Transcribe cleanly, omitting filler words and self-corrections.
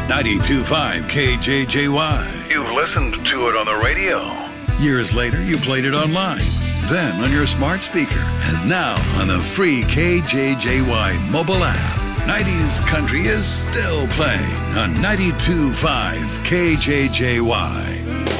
92.5 KJJY. You've listened to it on the radio. Years later, you played it online. Then on your smart speaker. And now on the free KJJY mobile app. 90s country is still playing on 92.5 KJJY.